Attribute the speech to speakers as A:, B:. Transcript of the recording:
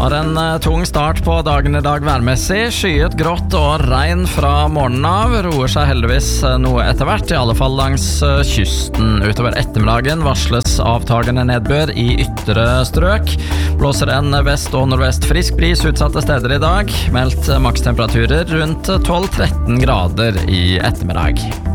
A: Har en tung start på dagen I dag værmessig. Skyet, grått og regn fra morgenen av. Roer seg heldigvis noe etter hvert, I alle fall langs kysten. Utover ettermiddagen varsles avtagende nedbør I ytre strøk. Blåser en vest- og nordvest frisk bris utsatte steder I dag. Meldt makstemperaturer rundt 12-13 grader I ettermiddag.